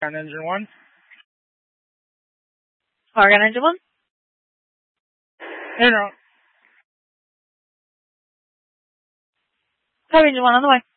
On engine one. Argon engine one. In route. Copy engine one on the way.